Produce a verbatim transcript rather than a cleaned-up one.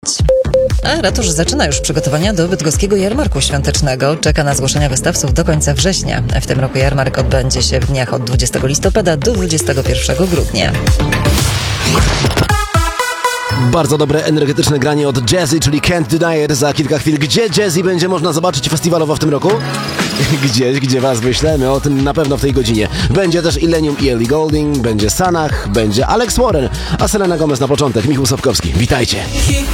A ratusz zaczyna już przygotowania do bydgoskiego jarmarku świątecznego. Czeka na zgłoszenia wystawców do końca września. W tym roku jarmark odbędzie się w dniach od dwudziestego listopada do dwudziestego pierwszego grudnia. Bardzo dobre, energetyczne granie od Jazzy, czyli Can't Deny It za kilka chwil. Gdzie Jazzy będzie można zobaczyć festiwalowo w tym roku? Gdzieś, gdzie was wyślemy, o tym na pewno w tej godzinie. Będzie też Illenium i Ellie Goulding, będzie Sanach, będzie Alex Warren, a Selena Gomez na początek. Michał Sapkowski, witajcie.